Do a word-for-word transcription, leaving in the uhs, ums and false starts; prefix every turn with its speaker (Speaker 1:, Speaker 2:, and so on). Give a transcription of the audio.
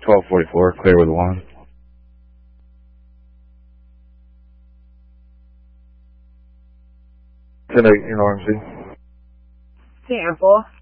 Speaker 1: twelve forty-four, clear with one. ten eight, you're an R M C.
Speaker 2: ten four.